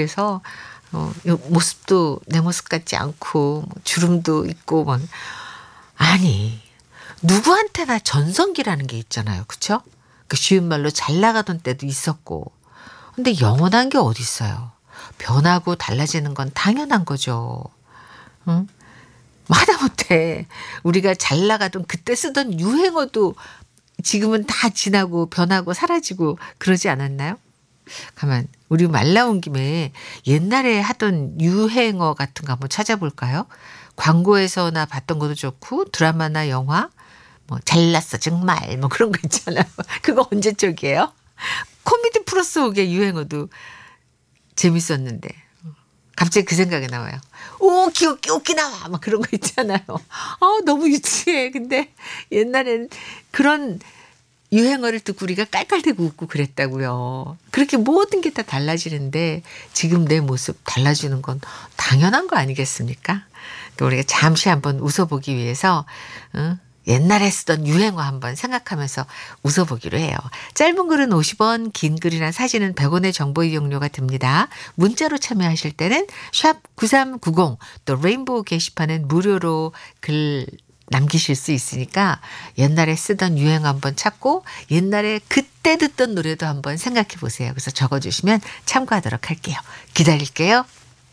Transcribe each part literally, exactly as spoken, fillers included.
그래서 어, 요 모습도 내 모습 같지 않고 뭐 주름도 있고 막 아니 누구한테나 전성기라는 게 있잖아요. 그렇죠? 그 쉬운 말로 잘 나가던 때도 있었고 근데 영원한 게 어디 있어요. 변하고 달라지는 건 당연한 거죠. 응? 하다못해 우리가 잘 나가던 그때 쓰던 유행어도 지금은 다 지나고 변하고 사라지고 그러지 않았나요? 가만 우리 말 나온 김에 옛날에 하던 유행어 같은 거 한번 찾아볼까요? 광고에서나 봤던 것도 좋고 드라마나 영화 뭐 잘났어 정말 뭐 그런 거 있잖아요. 그거 언제 쪽이에요? 코미디 플러스 옥의 유행어도 재밌었는데 갑자기 그 생각이 나와요. 오 귀엽게 웃기 나와 막 그런 거 있잖아요. 아 너무 유치해. 근데 옛날엔 그런 유행어를 듣고 우리가 깔깔대고 웃고 그랬다고요. 그렇게 모든 게 다 달라지는데 지금 내 모습 달라지는 건 당연한 거 아니겠습니까? 그러니까 우리가 잠시 한번 웃어보기 위해서 응? 옛날에 쓰던 유행어 한번 생각하면서 웃어보기로 해요. 짧은 글은 오십 원, 긴 글이나 사진은 백 원의 정보 이용료가 듭니다. 문자로 참여하실 때는 샵 구삼구공 또 레인보우 게시판은 무료로 글 남기실 수 있으니까 옛날에 쓰던 유행 한번 찾고 옛날에 그때 듣던 노래도 한번 생각해 보세요. 그래서 적어주시면 참고하도록 할게요. 기다릴게요.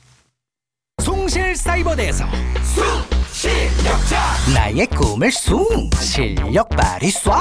숭실사이버대에서 숭실력자 나의 꿈을 숭 실력 발휘 쏴